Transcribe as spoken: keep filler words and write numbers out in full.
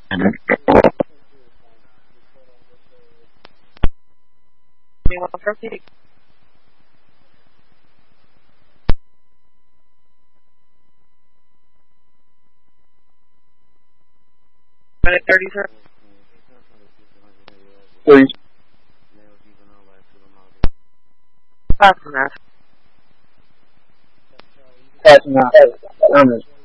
Anyone proceed? Minute thirty, sir. Please. Pass enough. Passing out.